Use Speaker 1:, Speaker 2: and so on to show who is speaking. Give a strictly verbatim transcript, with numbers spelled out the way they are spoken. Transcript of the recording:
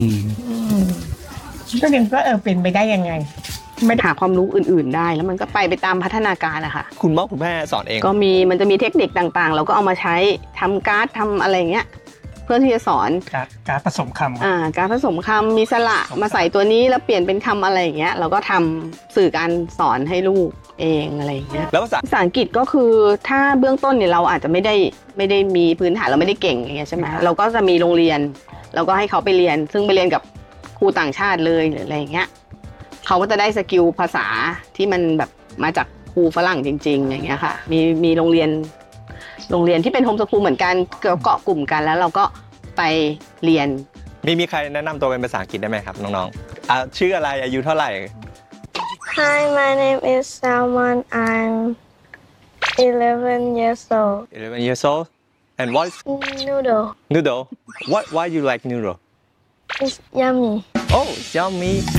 Speaker 1: อืมก็ยังก็เออเป็นไปได้ยังไงไม่
Speaker 2: หาความรู้อื่นๆได้แล้วมันก็ไปไปตามพัฒนาการอะค่ะ
Speaker 3: คุณพ่อคุณแม่สอนเอง
Speaker 2: ก็มีมันจะมีเทคนิคต่างๆ เราก็เอามาใช้ทำการ์ดทำอะไรเงี้ยเพื่อที่จะสอน
Speaker 1: การการผสมคำ
Speaker 2: อ่าการผสมคำมีสระมาใส่ตัวนี้แล้วเปลี่ยนเป็นคำอะไรอย่างเงี้ยเราก็ทำสื่อการสอนให้ลูกเองอะไรอย่างเงี้ย
Speaker 3: แล้วภาษา
Speaker 2: ภาษาอังกฤษก็คือถ้าเบื้องต้นเนี่ยเราอาจจะไม่ได้ไม่ได้มีพื้นฐานเราไม่ได้เก่งอย่างเงี้ยใช่ไหมเราก็จะมีโรงเรียนเราก็ให้เขาไปเรียนซึ่งไปเรียนกับครูต่างชาติเลยหรืออะไรอย่างเงี้ยเขาก็จะได้สกิลภาษาที่มันแบบมาจากครูฝรั่งจริงๆอย่างเงี้ยค่ะมีมีโรงเรียนโรงเรียนที่เป็นโฮมสคูลเหมือนกันเกาะกลุ่มกันแล้วเราก็ไปเรียน
Speaker 3: มีมีใครแนะนำตัวเป็นภาษาอังกฤษได้ไหมครับน้องๆอ่ะชื่ออะไรอายุเท่าไหร่
Speaker 4: Hi, my name is Salman. I'm eleven years old.
Speaker 3: eleven years old and what is
Speaker 4: Noodle.
Speaker 3: noodle what why you like noodle
Speaker 4: It's yummy.
Speaker 3: oh yummy